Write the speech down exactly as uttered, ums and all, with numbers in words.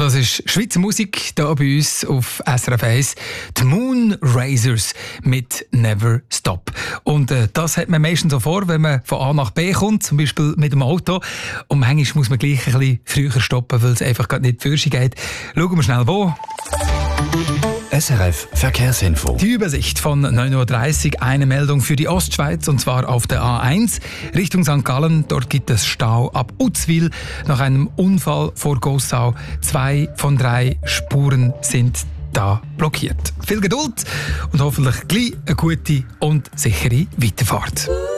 das ist Schweizer Musik hier bei uns auf S R F eins. Die Moonrazers mit Never Stop. Und äh, das hat man meistens so vor, wenn man von A nach B kommt, zum Beispiel mit dem Auto. Und manchmal muss man gleich ein bisschen früher stoppen, weil es einfach gerade nicht für sich geht. Schauen wir schnell wo. S R F Verkehrsinfo. Die Übersicht von neun Uhr dreißig, eine Meldung für die Ostschweiz, und zwar auf der A eins Richtung Sankt Gallen. Dort gibt es Stau ab Uzwil nach einem Unfall vor Gossau. Zwei von drei Spuren sind da blockiert. Viel Geduld und hoffentlich gleich eine gute und sichere Weiterfahrt.